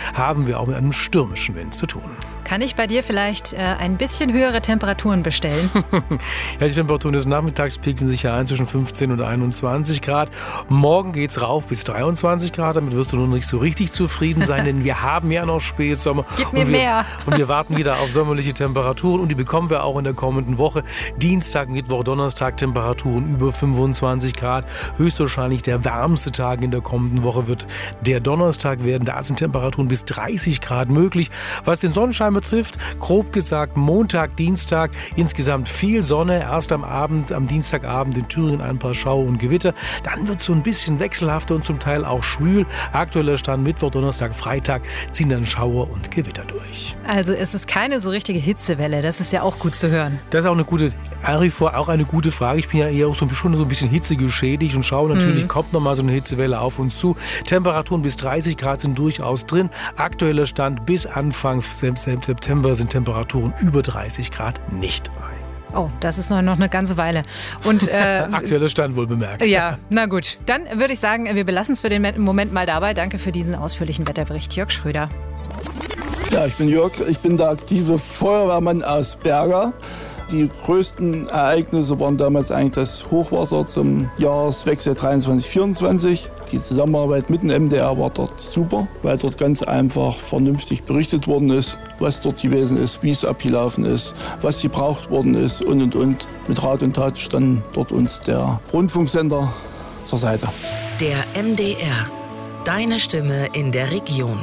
haben wir auch mit einem stürmischen Wind zu tun. Kann ich bei dir vielleicht ein bisschen höhere Temperaturen bestellen? Ja, die Temperaturen des Nachmittags pegeln sich ja ein zwischen 15 und 21 Grad. Morgen geht's rauf bis 23 Grad. Damit wirst du noch nicht so richtig zufrieden sein, denn wir haben ja noch Spätsommer. Gib mir mehr. Und wir warten wieder auf sommerliche Temperaturen und die bekommen wir auch in der kommenden Woche. Dienstag, Mittwoch, Donnerstag Temperaturen über 25 Grad. Höchstwahrscheinlich der wärmste Tag in der kommenden Woche wird der Donnerstag werden. Da sind Temperaturen bis 30 Grad möglich. Was den Sonnenschein betrifft, grob gesagt Montag, Dienstag insgesamt viel Sonne. Erst am Abend, am Dienstagabend in Thüringen ein paar Schauer und Gewitter. Dann wird es so ein bisschen wechselhafter und zum Teil auch schwül. Aktueller Stand Mittwoch, Donnerstag, Freitag ziehen dann Schauer und Gewitter durch. Also es ist keine so richtige Hitzewelle. Das ist ja auch gut zu hören. Das ist auch eine gute Frage. Ich bin ja eher schon so ein bisschen hitzegeschädigt und schaue natürlich, kommt noch mal so eine Hitzewelle auf uns zu. Temperaturen bis 30 Grad sind durchaus drin. Aktueller Stand bis Anfang September sind Temperaturen über 30 Grad nicht rein. Oh, das ist noch eine ganze Weile. Und aktueller Stand wohl bemerkt. Ja, na gut. Dann würde ich sagen, wir belassen es für den Moment mal dabei. Danke für diesen ausführlichen Wetterbericht, Jörg Schröder. Ja, ich bin Jörg. Ich bin der aktive Feuerwehrmann aus Berga. Die größten Ereignisse waren damals eigentlich das Hochwasser zum Jahreswechsel 23/24. Die Zusammenarbeit mit dem MDR war dort super, weil dort ganz einfach vernünftig berichtet worden ist, was dort gewesen ist, wie es abgelaufen ist, was gebraucht worden ist und. Mit Rat und Tat stand dort uns der Rundfunksender zur Seite. Der MDR. Deine Stimme in der Region.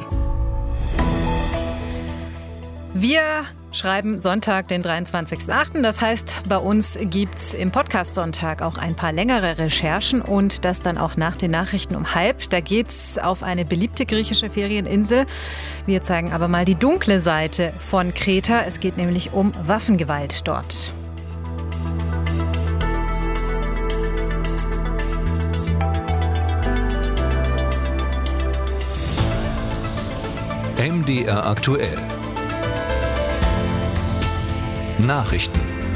Wir schreiben Sonntag, den 23.08. Das heißt, bei uns gibt's im Podcast Sonntag auch ein paar längere Recherchen und das dann auch nach den Nachrichten um 12:30. Da geht's auf eine beliebte griechische Ferieninsel. Wir zeigen aber mal die dunkle Seite von Kreta. Es geht nämlich um Waffengewalt dort. MDR aktuell. Nachrichten.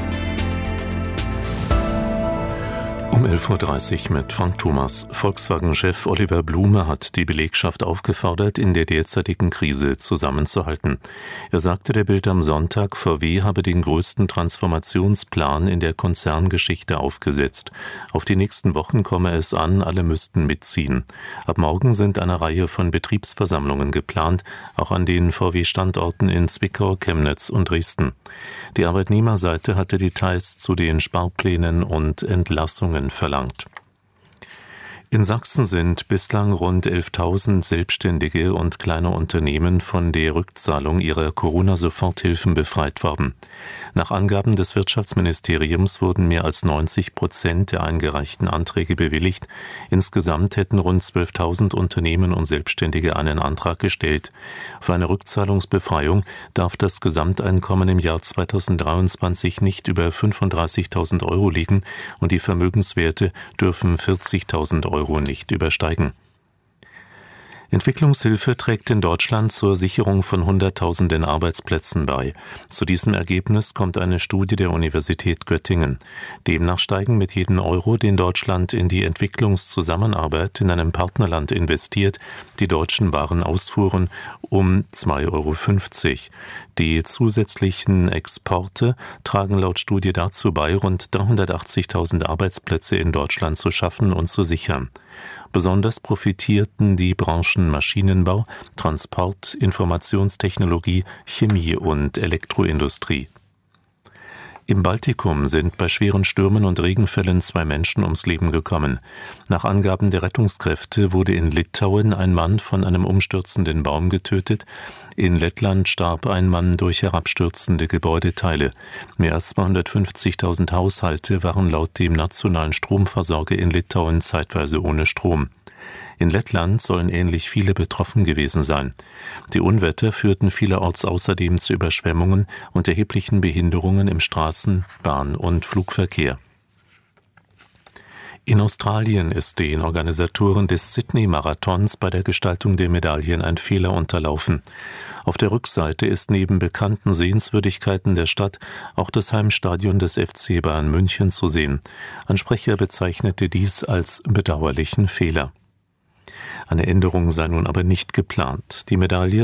Um 11.30 Uhr mit Frank Thomas. Volkswagen-Chef Oliver Blume hat die Belegschaft aufgefordert, in der derzeitigen Krise zusammenzuhalten. Er sagte der Bild am Sonntag, VW habe den größten Transformationsplan in der Konzerngeschichte aufgesetzt. Auf die nächsten Wochen komme es an, alle müssten mitziehen. Ab morgen sind eine Reihe von Betriebsversammlungen geplant, auch an den VW-Standorten in Zwickau, Chemnitz und Dresden. Die Arbeitnehmerseite hatte Details zu den Sparplänen und Entlassungen verlangt. In Sachsen sind bislang rund 11.000 Selbstständige und kleine Unternehmen von der Rückzahlung ihrer Corona-Soforthilfen befreit worden. Nach Angaben des Wirtschaftsministeriums wurden mehr als 90% der eingereichten Anträge bewilligt. Insgesamt hätten rund 12.000 Unternehmen und Selbstständige einen Antrag gestellt. Für eine Rückzahlungsbefreiung darf das Gesamteinkommen im Jahr 2023 nicht über 35.000 Euro liegen und die Vermögenswerte dürfen 40.000 Euro nicht übersteigen. Entwicklungshilfe trägt in Deutschland zur Sicherung von Hunderttausenden Arbeitsplätzen bei. Zu diesem Ergebnis kommt eine Studie der Universität Göttingen. Demnach steigen mit jedem Euro, den Deutschland in die Entwicklungszusammenarbeit in einem Partnerland investiert, die deutschen Warenausfuhren um 2,50 Euro. Die zusätzlichen Exporte tragen laut Studie dazu bei, rund 380.000 Arbeitsplätze in Deutschland zu schaffen und zu sichern. Besonders profitierten die Branchen Maschinenbau, Transport, Informationstechnologie, Chemie und Elektroindustrie. Im Baltikum sind bei schweren Stürmen und Regenfällen 2 Menschen ums Leben gekommen. Nach Angaben der Rettungskräfte wurde in Litauen ein Mann von einem umstürzenden Baum getötet. In Lettland starb ein Mann durch herabstürzende Gebäudeteile. Mehr als 250.000 Haushalte waren laut dem nationalen Stromversorger in Litauen zeitweise ohne Strom. In Lettland sollen ähnlich viele betroffen gewesen sein. Die Unwetter führten vielerorts außerdem zu Überschwemmungen und erheblichen Behinderungen im Straßen-, Bahn- und Flugverkehr. In Australien ist den Organisatoren des Sydney-Marathons bei der Gestaltung der Medaillen ein Fehler unterlaufen. Auf der Rückseite ist neben bekannten Sehenswürdigkeiten der Stadt auch das Heimstadion des FC Bayern München zu sehen. Ein Sprecher bezeichnete dies als bedauerlichen Fehler. Eine Änderung sei nun aber nicht geplant. Die Medaille